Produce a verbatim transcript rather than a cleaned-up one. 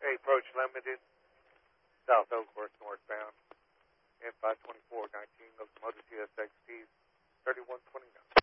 Approach Limited, South Oakhurst northbound, N five twenty-four nineteen, locomotive T S X T thirty-one twenty-nine.